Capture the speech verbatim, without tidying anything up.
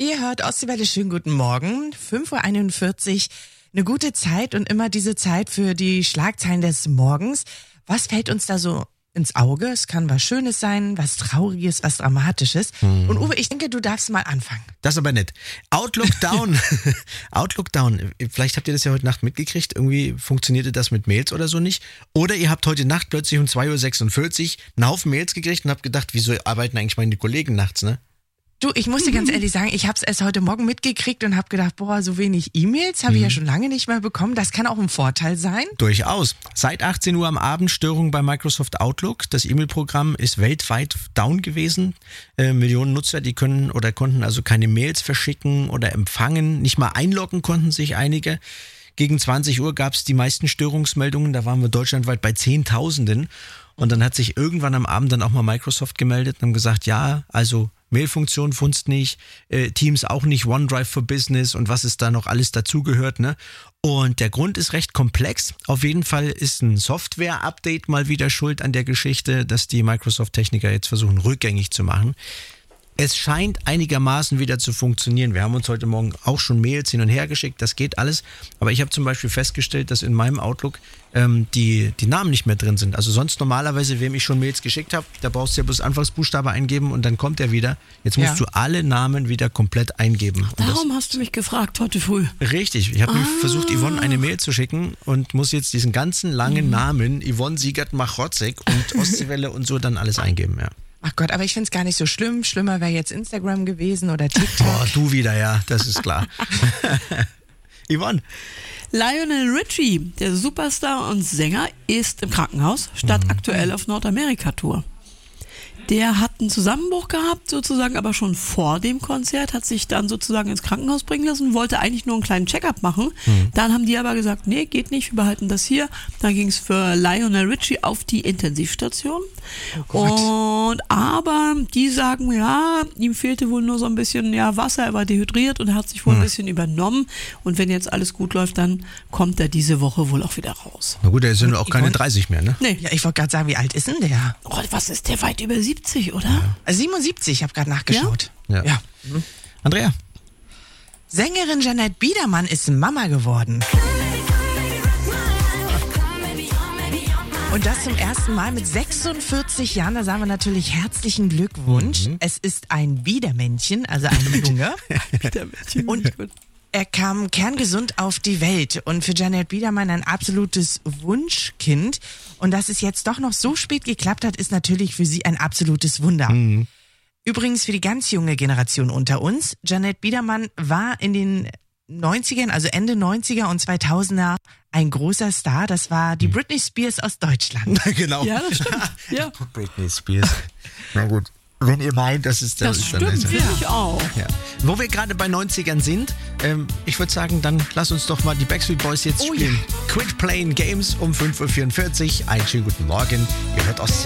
Ihr hört Ostseewelle, schönen guten Morgen, fünf Uhr einundvierzig, eine gute Zeit und immer diese Zeit für die Schlagzeilen des Morgens. Was fällt uns da so ins Auge? Es kann was Schönes sein, was Trauriges, was Dramatisches. Hm. Und Uwe, ich denke, du darfst mal anfangen. Das ist aber nett. Outlook down. Outlook down. Vielleicht habt ihr das ja heute Nacht mitgekriegt. Irgendwie funktionierte das mit Mails oder so nicht. Oder ihr habt heute Nacht plötzlich um zwei Uhr sechsundvierzig einen Haufen Mails gekriegt und habt gedacht, wieso arbeiten eigentlich meine Kollegen nachts, ne? Du, ich muss dir ganz ehrlich sagen, ich habe es erst heute Morgen mitgekriegt und habe gedacht, boah, so wenig E-Mails habe ich ja schon lange nicht mehr bekommen. Das kann auch ein Vorteil sein. Durchaus. Seit achtzehn Uhr am Abend Störung bei Microsoft Outlook. Das E-Mail-Programm ist weltweit down gewesen. Äh, Millionen Nutzer, die können oder konnten also keine Mails verschicken oder empfangen. Nicht mal einloggen konnten sich einige. Gegen zwanzig Uhr gab es die meisten Störungsmeldungen. Da waren wir deutschlandweit bei Zehntausenden. Und dann hat sich irgendwann am Abend dann auch mal Microsoft gemeldet und haben gesagt, ja, also Mailfunktion funzt nicht, äh, Teams auch nicht, OneDrive for Business und was es da noch alles dazugehört, ne? Und der Grund ist recht komplex. Auf jeden Fall ist ein Software-Update mal wieder schuld an der Geschichte, dass die Microsoft-Techniker jetzt versuchen, rückgängig zu machen. Es scheint einigermaßen wieder zu funktionieren. Wir haben uns heute Morgen auch schon Mails hin und her geschickt, das geht alles. Aber ich habe zum Beispiel festgestellt, dass in meinem Outlook ähm, die, die Namen nicht mehr drin sind. Also sonst normalerweise, wem ich schon Mails geschickt habe, da brauchst du ja bloß Anfangsbuchstabe eingeben und dann kommt er wieder. Jetzt musst ja. du alle Namen wieder komplett eingeben. Ach, darum das, hast du mich gefragt heute früh. Richtig, ich habe ah. versucht, Yvonne eine Mail zu schicken und muss jetzt diesen ganzen langen mhm. Namen, Yvonne Siegert-Machotzek und Ostseewelle und so dann alles eingeben, ja. Ach Gott, aber ich find's gar nicht so schlimm. Schlimmer wäre jetzt Instagram gewesen oder TikTok. Oh, du wieder, ja, das ist klar. Yvonne. Lionel Richie, der Superstar und Sänger, ist im Krankenhaus, statt mhm. aktuell auf Nordamerika-Tour. Der hat einen Zusammenbruch gehabt, sozusagen, aber schon vor dem Konzert, hat sich dann sozusagen ins Krankenhaus bringen lassen, wollte eigentlich nur einen kleinen Check-up machen. Mhm. Dann haben die aber gesagt, nee, geht nicht, wir behalten das hier. Dann ging es für Lionel Richie auf die Intensivstation. Oh und aber die sagen, ja, ihm fehlte wohl nur so ein bisschen ja, Wasser, er war dehydriert und er hat sich wohl mhm. ein bisschen übernommen. Und wenn jetzt alles gut läuft, dann kommt er diese Woche wohl auch wieder raus. Na gut, er ist ja auch keine dreißig mehr, ne? Nee. Ja, ich wollte gerade sagen, wie alt ist denn der? Oh, was ist der, weit über siebzig, oder? Ja. siebenundsiebzig, ich habe gerade nachgeschaut. Ja. ja. ja. Mhm. Andrea. Sängerin Jeanette Biedermann ist Mama geworden. Und das zum ersten Mal mit sechsundvierzig Jahren. Da sagen wir natürlich herzlichen Glückwunsch. Mhm. Es ist ein Biedermännchen, also ein Junge. Biedermännchen. Und er kam kerngesund auf die Welt. Und für Jeanette Biedermann ein absolutes Wunschkind. Und dass es jetzt doch noch so spät geklappt hat, ist natürlich für sie ein absolutes Wunder. Mhm. Übrigens für die ganz junge Generation unter uns. Jeanette Biedermann war in den neunzigern, also Ende neunziger und zweitausender ein großer Star. Das war die Britney Spears aus Deutschland. Genau. Ja, das stimmt. Ja. Britney Spears. Na gut. Wenn ihr meint, das ist das. Das stimmt, finde ich auch. Ja. Wo wir gerade bei neunzigern sind, ähm, ich würde sagen, dann lass uns doch mal die Backstreet Boys jetzt oh, spielen. Ja. Quit Playing Games um fünf Uhr vierundvierzig. Einen schönen guten Morgen. Ihr hört Ostsee.